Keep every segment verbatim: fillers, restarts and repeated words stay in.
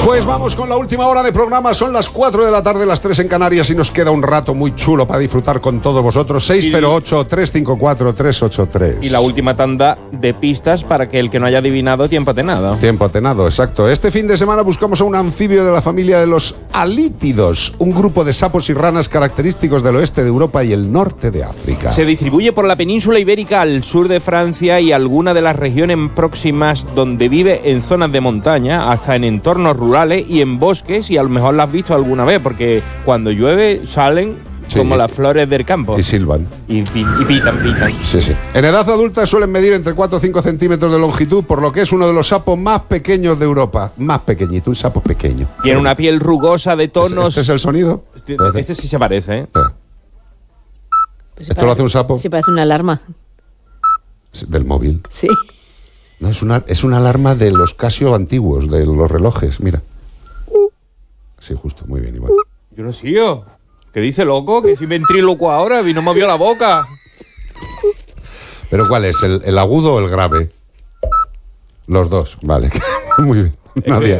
Pues vamos con la última hora de programa. Son las cuatro de la tarde, las tres en Canarias, y nos queda un rato muy chulo para disfrutar con todos vosotros. seis cero ocho, tres cinco cuatro, tres ocho tres. Y la última tanda de pistas para que el que no haya adivinado, tiempo atenado. Tiempo atenado, exacto. Este fin de semana buscamos a un anfibio de la familia de los alítidos, un grupo de sapos y ranas característicos del oeste de Europa y el norte de África. Se distribuye por la península ibérica al sur de Francia y alguna de las regiones próximas, donde vive en zonas de montaña, hasta en entornos rurales y en bosques, y a lo mejor la has visto alguna vez, porque cuando llueve salen sí, como las flores del campo. Y silban. Y, y, y pitan, pitan. Sí, sí. En edad adulta suelen medir entre cuatro o cinco centímetros de longitud, por lo que es uno de los sapos más pequeños de Europa. Más pequeñito, un sapo pequeño. Tiene una piel rugosa de tonos... ¿Este es el sonido? Este, este sí se parece, ¿eh? Pues ¿Esto parece, lo hace un sapo? Sí, parece una alarma. ¿Del móvil? Sí. No, es una, es una alarma de los Casio antiguos, de los relojes, mira. Sí, justo, muy bien, igual. Yo no sigo. ¿Qué dice, loco? Que si ventríloco ahora y no me movió la boca. ¿Pero cuál es? ¿El, el agudo o el grave? Los dos, vale. Muy bien. Nadia.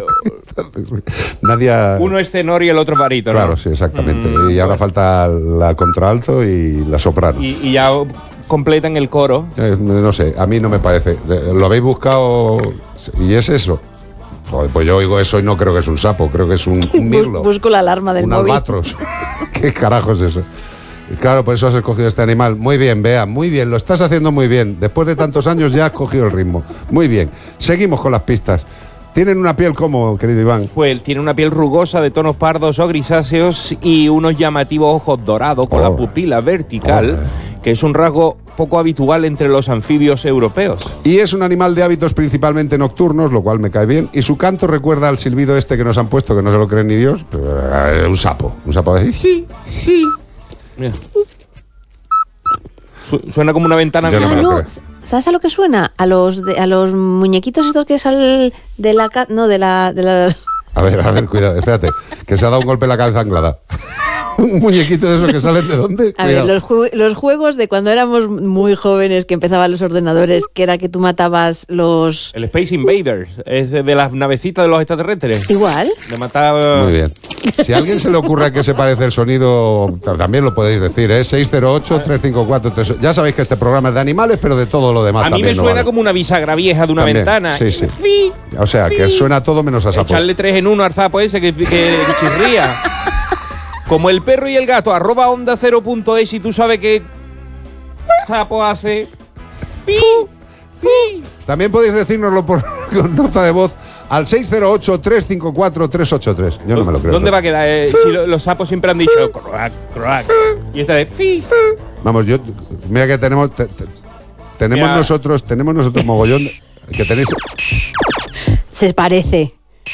Nadia. Uno es tenor y el otro barítono. Claro, sí, exactamente. Mm, y ahora bueno. falta la contralto y la soprano. Y, y ya completan el coro. Eh, no sé, a mí no me parece. ¿Lo habéis buscado y es eso? Joder, pues yo oigo eso y no creo que es un sapo, creo que es un, un mirlo. Busco la alarma del un móvil. Un albatros. ¿Qué carajo es eso? Claro, por eso has escogido este animal. Muy bien, Bea, muy bien, lo estás haciendo muy bien. Después de tantos años ya has cogido el ritmo. Muy bien. Seguimos con las pistas. ¿Tienen una piel como, querido Iván? Pues tiene una piel rugosa de tonos pardos o grisáceos y unos llamativos ojos dorados con oh. la pupila vertical, oh. que es un rasgo poco habitual entre los anfibios europeos. Y es un animal de hábitos principalmente nocturnos, lo cual me cae bien, y su canto recuerda al silbido este que nos han puesto, que no se lo creen ni Dios, pero, eh, un sapo, un sapo de sí, sí. Mira. Suena como una ventana. Yo no me lo creo. ¿Sabes a lo que suena? A los de, a los muñequitos estos que salen de la no de la de las. A ver, a ver, cuidado, espérate, que se ha dado un golpe en la cabeza anglada. Un muñequito de esos que salen de dónde. A cuidado. ver, los, ju- los juegos de cuando éramos muy jóvenes, que empezaban los ordenadores, que era que tú matabas los. El Space Invaders, es de las navecitas de los extraterrestres. Igual. De matar. Muy bien. Si a alguien se le ocurre que se parece el sonido, también lo podéis decir, ¿eh? seis cero ocho, tres cinco cuatro, tres Ya sabéis que este programa es de animales, pero de todo lo demás a también. A mí me suena no vale. como una bisagra vieja de una también, ventana. Sí, sí. Fi, o sea, fi. que suena todo menos a sapo. Echarle tres en uno al sapo ese que, que, que chirría. Como el perro y el gato, arroba onda cero punto es, y tú sabes que sapo hace... Pi, fi. También podéis decírnoslo por con nota de voz al seis cero ocho, tres cinco cuatro, tres ocho tres. Yo no me lo creo. ¿Dónde va a quedar? Eh, si lo, los sapos siempre han dicho croac, croac. Y esta de fi. Vamos, yo... Mira que tenemos... Te, te, tenemos mira. nosotros... Tenemos nosotros mogollón... Que tenéis... Se parece.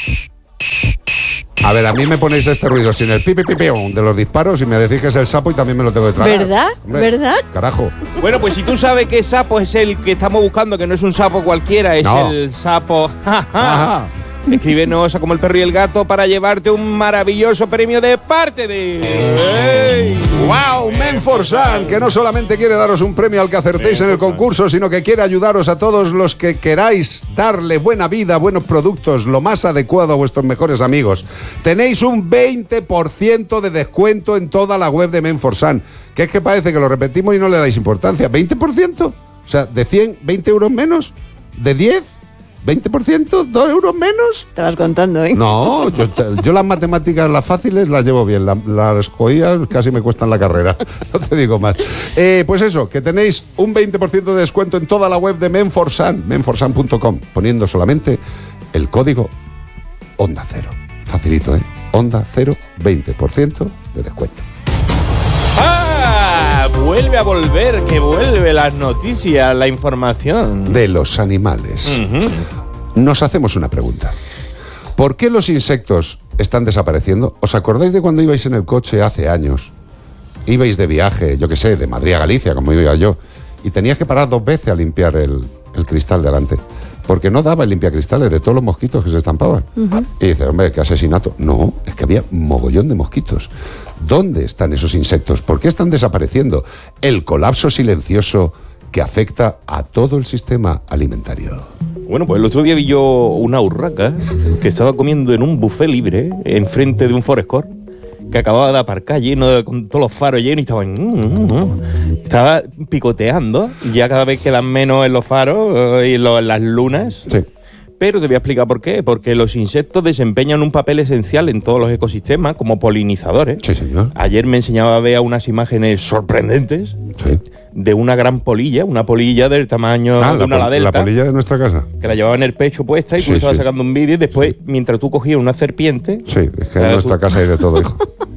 A ver, a mí me ponéis este ruido sin el pipi pipi de los disparos y me decís que es el sapo y también me lo tengo que tragar. ¿Verdad? Hombre, ¿verdad? Carajo. Bueno, pues si tú sabes que sapo es el que estamos buscando, que no es un sapo cualquiera, es no. el sapo... Ajá. Escríbenos a Como el Perro y el Gato para llevarte un maravilloso premio de parte de... ¡Hey! ¡Wow! Menforsan, que no solamente quiere daros un premio al que acertéis en el concurso, sino que quiere ayudaros a todos los que queráis darle buena vida, buenos productos, lo más adecuado a vuestros mejores amigos. Tenéis un veinte por ciento de descuento en toda la web de Menforsan, que es que parece que lo repetimos y no le dais importancia. ¿veinte por ciento? O sea, de cien, veinte euros menos, de diez... ¿veinte por ciento? ¿dos euros menos? Te vas contando, ¿eh? No, yo, yo las matemáticas, las fáciles, las llevo bien. Las, las jodidas casi me cuestan la carrera. No te digo más. Eh, pues eso, que tenéis un veinte por ciento de descuento en toda la web de Menforsan, menforsan punto com, poniendo solamente el código Onda Cero. Facilito, ¿eh? Onda Cero, veinte por ciento de descuento. Vuelve a volver, que vuelve las noticias, la información. De los animales. Uh-huh. Nos hacemos una pregunta. ¿Por qué los insectos están desapareciendo? ¿Os acordáis de cuando ibais en el coche hace años? Ibais de viaje, yo qué sé, de Madrid a Galicia, como iba yo, y tenías que parar dos veces a limpiar el, el cristal delante. Porque no daba el limpiacristales de todos los mosquitos que se estampaban. Uh-huh. Y dices, hombre, qué asesinato. No, es que había mogollón de mosquitos. ¿Dónde están esos insectos? ¿Por qué están desapareciendo? El colapso silencioso que afecta a todo el sistema alimentario. Bueno, pues el otro día vi yo una urraca que estaba comiendo en un buffet libre enfrente de un Forescore que acababa de aparcar lleno de, con todos los faros llenos y estaba, mm, mm, mm, estaba picoteando. Ya cada vez quedan menos en los faros y en, lo, en las lunas. Sí. Pero te voy a explicar por qué. Porque los insectos desempeñan un papel esencial en todos los ecosistemas como polinizadores. Sí, señor. Ayer me enseñaba a ver unas imágenes sorprendentes Sí. de una gran polilla, una polilla del tamaño Ah, de la, una pol- ladelta, la polilla de nuestra casa. que la llevaba en el pecho puesta y Sí, tú estabas sí. sacando un vídeo y después, mientras tú cogías una serpiente, Sí, es que en Claro, nuestra tú- casa hay de todo, hijo.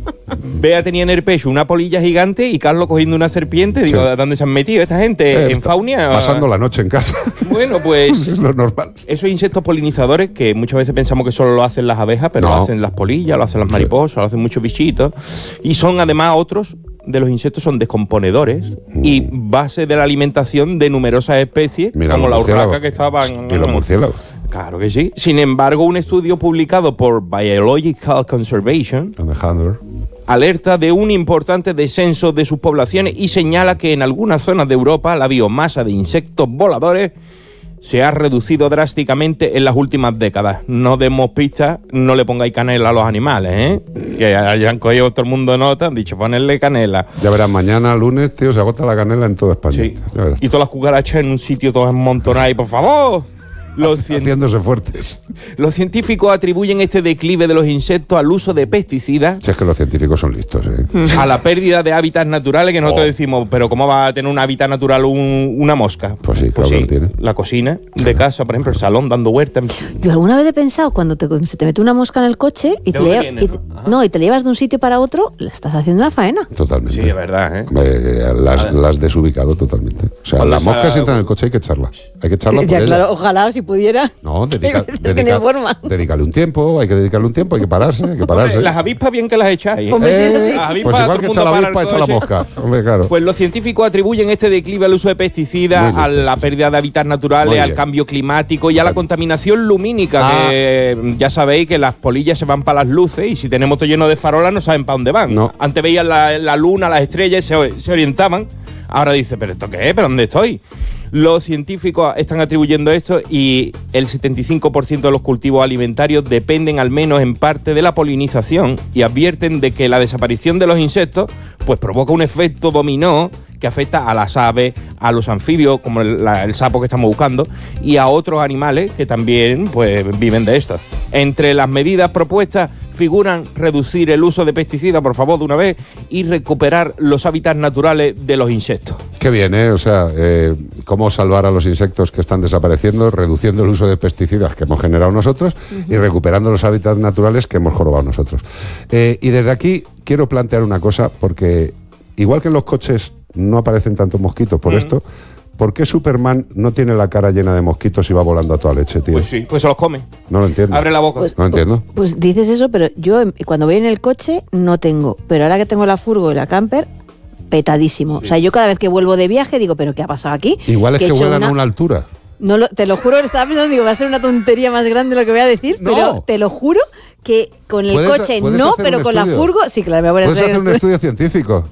Bea tenía en el pecho una polilla gigante y Carlos cogiendo una serpiente. Digo, Sí. ¿a dónde se han metido esta gente? Eh, ¿En está Faunia? Pasando la noche en casa. Bueno, pues Es lo normal. esos insectos polinizadores que muchas veces pensamos que solo lo hacen las abejas, pero No. lo hacen las polillas, lo hacen las Sí. mariposas, lo hacen muchos bichitos. Y son además otros de los insectos son descomponedores y base de la alimentación de numerosas especies, Mira, como los la murciélagos. urraca que estaban... Y los murciélagos. Claro que sí. Sin embargo, un estudio publicado por Biological Conservation Alejandro. alerta de un importante descenso de sus poblaciones y señala que en algunas zonas de Europa la biomasa de insectos voladores se ha reducido drásticamente en las últimas décadas. No demos pistas, no le pongáis canela a los animales, ¿eh? Que hayan cogido todo el mundo nota, han dicho ponerle canela. Ya verás, mañana, lunes, tío, se agota la canela en toda España. Sí. Ya verás. Y todas las cucarachas en un sitio todas amontonadas y por favor. Los, cien- Haciéndose fuertes. los científicos atribuyen este declive de los insectos al uso de pesticidas, Si es que los científicos son listos, ¿eh? a la pérdida de hábitats naturales, que nosotros Oh. decimos, pero ¿cómo va a tener un hábitat natural un- una mosca? Pues sí, claro que lo tiene. La cocina de casa, por ejemplo, el salón dando vueltas. Yo alguna vez he pensado, cuando te, se te mete una mosca en el coche y ¿De te, dónde lleva- viene, y no? te- Ajá. no, y te llevas de un sitio para otro, le estás haciendo una faena. Totalmente. Sí, es verdad, ¿eh? Eh, las, Vale. las desubicado totalmente. O sea, Cuando la mosca esa- si entra en el coche hay que echarla. Hay que echarla por Ya, ella. claro, ojalá si pudiera. No, dedica, Es que dedica- no hay forma. dedícale un tiempo, hay que dedicarle un tiempo, hay que pararse, hay que pararse. Hombre, las avispas bien que las echáis. ¿eh? Hombre, sí, eso Eh, sí. Las avispas, pues todo igual el que mundo echa la para avispa, el echa la coche. mosca. Hombre, claro. Pues los científicos atribuyen este declive al uso de pesticidas, Muy a listos, la sí. pérdida de hábitats naturales, Muy al bien. cambio climático y a la Total. contaminación lumínica, Ah. que ya sabéis que las polillas se van para las luces y si tenemos todo lleno de farolas no saben para dónde van. No. Antes veían la, la luna, las estrellas y se, se orientaban. Ahora dice, ¿pero esto qué es? ¿Pero dónde estoy? Los científicos están atribuyendo esto y el setenta y cinco por ciento de los cultivos alimentarios dependen al menos en parte de la polinización y advierten de que la desaparición de los insectos pues provoca un efecto dominó que afecta a las aves, a los anfibios, como el, la- el sapo que estamos buscando, y a otros animales que también pues viven de esto. Entre las medidas propuestas figuran reducir el uso de pesticidas, por favor, de una vez, y recuperar los hábitats naturales de los insectos. Qué bien, ¿eh? O sea, eh, cómo salvar a los insectos que están desapareciendo, reduciendo el uso de pesticidas que hemos generado nosotros y recuperando los hábitats naturales que hemos jorobado nosotros. Eh, y desde aquí quiero plantear una cosa, porque igual que en los coches no aparecen tantos mosquitos por Mm. esto, ¿por qué Superman no tiene la cara llena de mosquitos y va volando a toda leche, tío? Pues sí, pues se los come. No lo entiendo. Abre la boca. Pues- No lo entiendo. Pues dices eso, pero yo em- cuando voy en el coche no tengo. Pero ahora que tengo la furgo y la camper, petadísimo. O sea, yo cada vez que vuelvo de viaje digo, ¿pero qué ha pasado aquí? Igual es he que hecho vuelan una- a una altura. No lo- te lo juro, estaba pensando, digo, va a ser una tontería más grande lo que voy a decir, No. pero te lo juro que con el Puedes- coche puedes no, hacer pero un con la estudio. furgo, sí, claro, me voy a Puedes hacer hacer un esto. estudio científico.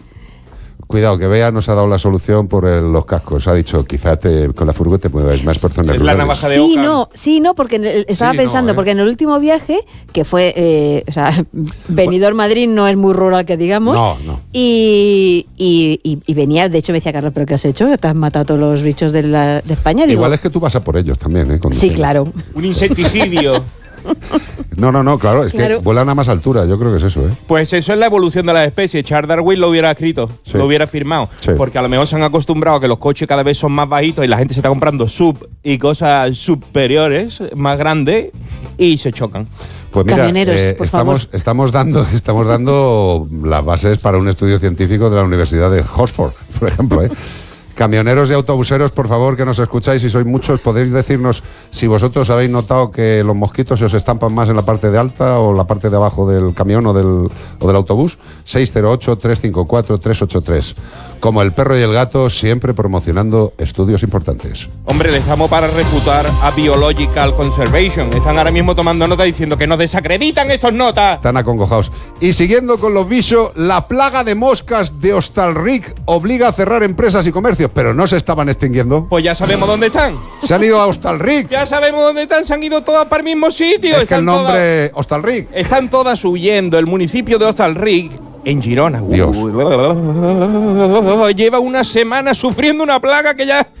Cuidado, que Bea nos ha dado la solución por el- los cascos. Ha dicho, quizá te, con la furgo te mueves más por zonas Es la rurales. navaja de Sí, Oca. no, sí, no, porque en el- estaba Sí, no, pensando, ¿eh? porque en el último viaje, que fue, eh, o sea, Benidorm Madrid no es muy rural que digamos. No, no. Y, y, y- y venía, de hecho me decía, Carlos, ¿pero qué has hecho? ¿Te has matado a todos los bichos de, la, de España? Digo, Igual es que tú vas a por ellos también, ¿eh? sí, Conduciendo. claro. Un insecticidio. No, no, no, claro, es Claro. que vuelan a más altura, yo creo que es eso, ¿eh? Pues eso es la evolución de las especies. Charles Darwin lo hubiera escrito, Sí. lo hubiera firmado. Sí. Porque a lo mejor se han acostumbrado a que los coches cada vez son más bajitos y la gente se está comprando sub y cosas superiores, más grandes, y se chocan. Pues mira, Camioneros, eh, por estamos, favor. estamos dando, estamos dando las bases para un estudio científico de la Universidad de Oxford, por ejemplo, ¿eh? Camioneros y autobuseros, por favor, que nos escucháis, si sois muchos, podéis decirnos si vosotros habéis notado que los mosquitos se os estampan más en la parte de alta o la parte de abajo del camión o del, o del autobús. seis cero ocho, tres cinco cuatro, tres ocho tres. Como el perro y el gato, siempre promocionando estudios importantes. Hombre, le estamos para refutar a Biological Conservation. Están ahora mismo tomando nota diciendo que nos desacreditan estos notas. Están acongojados. Y siguiendo con los bichos, la plaga de moscas de Hostalric obliga a cerrar empresas y comercios. negocios, pero no se estaban extinguiendo. Pues ya sabemos dónde están. Se han ido a Hostalric. Ya sabemos dónde están, se han ido todas para el mismo sitio. Es que el nombre todas, Hostalric. Están todas huyendo. El municipio de Hostalric, en Girona. Dios. Lleva una semana sufriendo una plaga que ya...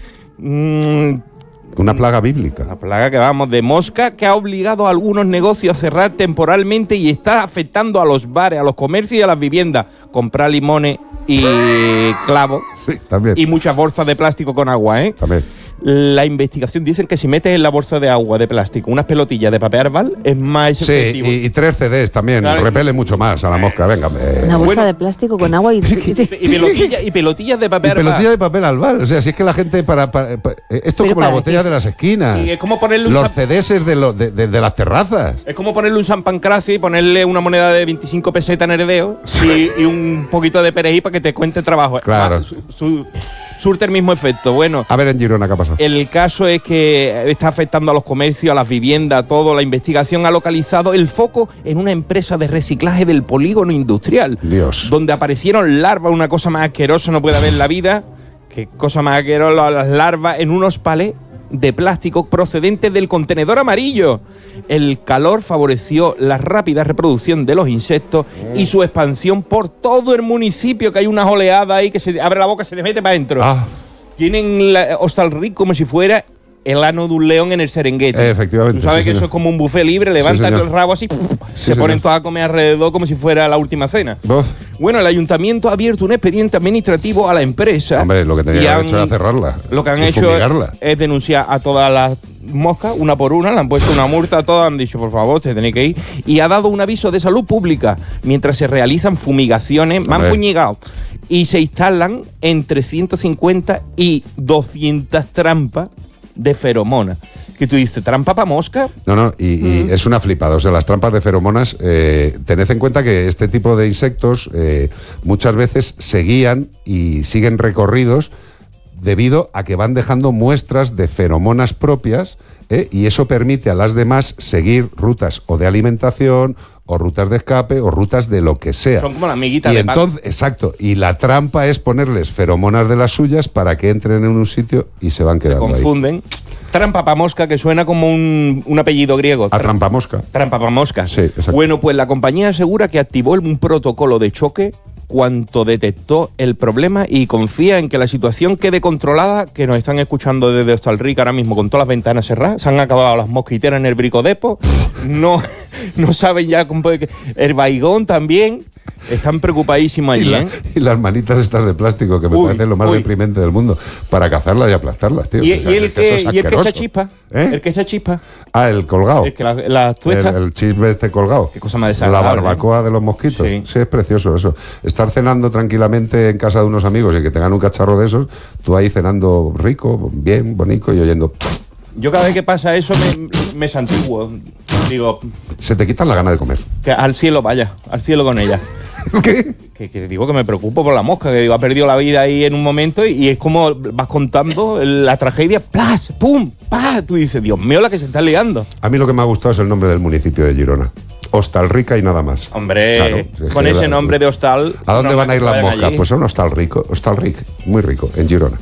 Mmm, Una plaga bíblica. Una plaga que vamos de mosca que ha obligado a algunos negocios a cerrar temporalmente y está afectando a los bares, a los comercios y a las viviendas. Comprar limones y clavos. Sí, también. Y muchas bolsas de plástico con agua, ¿eh? También. La investigación dicen que si metes en la bolsa de agua de plástico unas pelotillas de papel arbal es más sí, efectivo. Sí, y, y tres C Ds también. Claro, repele mucho más a la mosca. Venga. Eh. Una bolsa bueno, de plástico con agua y... y, pelotillas, y pelotillas de papel y arbal. pelotillas de papel albal. O sea, si es que la gente para... para, para esto es como la botella de las esquinas. Y es como ponerle un Los C Ds de, lo, de, de, de las terrazas. Es como ponerle un San Pancracio y ponerle una moneda de veinticinco pesetas en heredeo sí. y, y un poquito de perejil para que te cuente trabajo. Claro. Ah, su, su, surte el mismo efecto. Bueno, a ver en Girona qué ha pasado. El caso es que está afectando a los comercios, a las viviendas, a todo. La investigación ha localizado el foco en una empresa de reciclaje del polígono industrial. Dios. Donde aparecieron larvas, una cosa más asquerosa no puede haber en la vida. Qué cosa más asquerosa, las larvas en unos palés de plástico procedentes del contenedor amarillo. El calor favoreció la rápida reproducción de los insectos mm. y su expansión por todo el municipio, que hay unas oleadas ahí que se abre la boca y se le mete para adentro. Ah. Tienen la, Hostalric como si fuera el ano de un león en el Serengeti. Eh, efectivamente. Tú sabes sí, que señor. eso es como un buffet libre, levantan sí, el rabo así, sí, se ponen todos a comer alrededor como si fuera la última cena. Uf. Bueno, el ayuntamiento ha abierto un expediente administrativo a la empresa. Hombre, lo que tenía que haber hecho era cerrarla. Lo que han hecho fumigarla. es denunciar a todas las moscas, una por una, le han puesto una multa a todas, han dicho, por favor, te tenéis que ir. Y ha dado un aviso de salud pública mientras se realizan fumigaciones, me han fuñigado. Y se instalan entre ciento cincuenta y doscientas trampas de feromonas. Que tú dices, ¿trampa para mosca? No, no, y, y mm. es una flipada. O sea, las trampas de feromonas, eh, tened en cuenta que este tipo de insectos eh, muchas veces se guían y siguen recorridos debido a que van dejando muestras de feromonas propias, eh, y eso permite a las demás seguir rutas o de alimentación o rutas de escape o rutas de lo que sea. Son como la amiguita y de entonces, pan. Exacto, y la trampa es ponerles feromonas de las suyas para que entren en un sitio y se van quedando ahí. Se confunden. Ahí. Trampa pa' mosca, que suena como un, un apellido griego. A trampa mosca. Trampa pa' mosca. Sí, exacto. Bueno, pues la compañía asegura que activó un protocolo de choque cuanto detectó el problema y confía en que la situación quede controlada, que nos están escuchando desde Hostalric ahora mismo con todas las ventanas cerradas. Se han acabado las mosquiteras en el Bricodepo. No, no saben ya cómo puede... El Baigón también. Están preocupadísimos allí, y, la, ¿eh? y las manitas estas de plástico, que me uy, parece lo más uy. deprimente del mundo, para cazarlas y aplastarlas, tío. ¿Y, o sea, y, el, que, y el que echa chispa? ¿Eh? El que echa chispa. Ah, el colgado. El que la, la el, el chisme este colgado. Qué cosa más desagradable. La barbacoa, ¿eh? De los mosquitos. Sí. Sí, es precioso eso. Estar cenando tranquilamente en casa de unos amigos y que tengan un cacharro de esos, tú ahí cenando rico, bien, bonito y oyendo... Yo cada vez que pasa eso me, me santiguo. Digo... Se te quitan la gana de comer. Que al cielo vaya, al cielo con ella. ¿Qué? Que, que digo que me preocupo por la mosca, que digo, ha perdido la vida ahí en un momento y, y es como vas contando la tragedia, ¡plas! ¡Pum! ¡Pah! Tú dices, Dios mío, la que se está liando. A mí lo que me ha gustado es el nombre del municipio de Girona. Hostalrica y nada más. Hombre, claro, es con ese la, nombre de hostal... ¿A dónde van a ir las moscas? Allí. Pues a un hostal rico, Hostalric, muy rico, en Girona.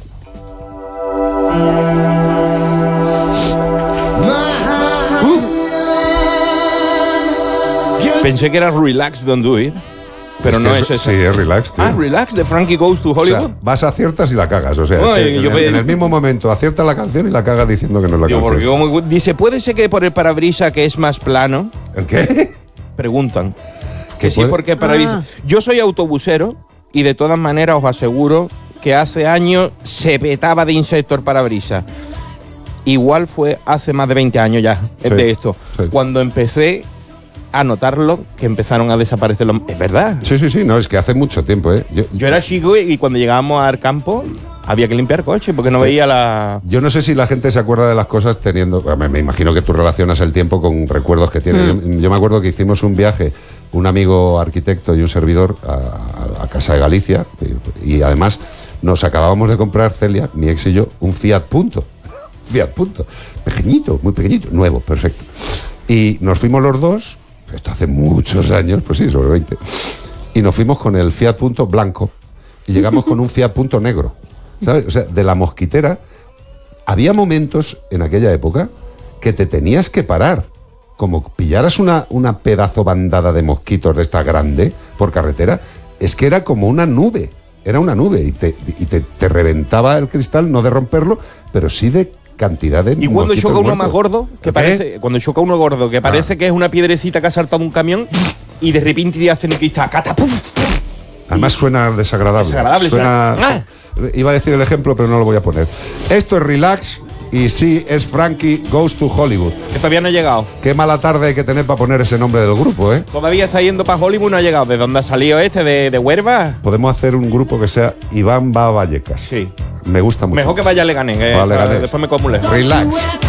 Pensé que era Relax, Don't Do It, pero es no es, es eso. Sí, es Relax, tío. Ah, Relax, de Frankie Goes to Hollywood. O sea, vas, aciertas y la cagas. O sea, no, en, yo, en, en el mismo momento aciertas la canción y la cagas diciendo que no es la digo, canción. Porque como, dice, ¿puede ser que por el parabrisa que es más plano? ¿El qué? Preguntan. Que sí, porque el parabrisa... Ah. Yo soy autobusero y de todas maneras os aseguro que hace años se petaba de insectos el parabrisa. Igual fue hace más de veinte años ya, sí, de esto. Sí. Cuando empecé... a notarlo, que empezaron a desaparecer los... Es verdad. Sí, sí, sí, no, es que hace mucho tiempo, ¿eh? Yo, yo era chico y cuando llegábamos al campo había que limpiar coche porque no sí. veía la... Yo no sé si la gente se acuerda de las cosas teniendo... Me, me imagino que tú relacionas el tiempo con recuerdos que tienes. Mm. Yo, yo me acuerdo que hicimos un viaje, un amigo arquitecto y un servidor, a, a, a Casa de Galicia, y, y además nos acabábamos de comprar, Celia, mi ex y yo, un Fiat Punto. Fiat Punto. Pequeñito, muy pequeñito, nuevo, perfecto. Y nos fuimos los dos... Esto hace muchos años, pues sí, sobre veinte. Y nos fuimos con el Fiat Punto blanco y llegamos con un Fiat Punto negro. ¿sabes? O sea, de la mosquitera, había momentos en aquella época que te tenías que parar. Como pillaras una, una pedazo bandada de mosquitos de esta grande por carretera, es que era como una nube. Era una nube y te, y te, te reventaba el cristal, no de romperlo, pero sí de cantidad de Y cuando mosquitos choca uno muertos. más gordo, que ¿Eh? parece, cuando choca uno gordo, que parece Ah. que es una piedrecita que ha saltado un camión y de repente te hacen el cristal, cata, puf, Además suena desagradable. Desagradable, Suena, suena- Iba a decir el ejemplo, pero no lo voy a poner. Esto es Relax y sí, es Frankie Goes to Hollywood. que todavía no ha llegado. Qué mala tarde hay que tener para poner ese nombre del grupo, ¿eh? Todavía está yendo para Hollywood, no ha llegado. ¿De dónde ha salido este? ¿De, de Huerva? Podemos hacer un grupo que sea Iván va a Vallecas. Sí. Me gusta mucho. Mejor que vaya a Leganés, que Va a Leganés. después me como un lejos. Relax.